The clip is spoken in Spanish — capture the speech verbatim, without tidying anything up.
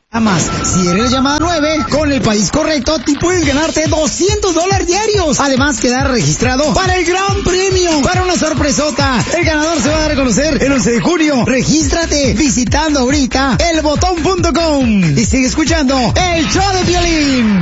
Más, si eres la llamada nueve, con el país correcto, te puedes ganarte doscientos dólares diarios. Además, quedar registrado para el gran premio, para una sorpresota. El ganador se va a dar a conocer el once de junio. Regístrate visitando ahorita el botón punto com y sigue escuchando el show de Piolín.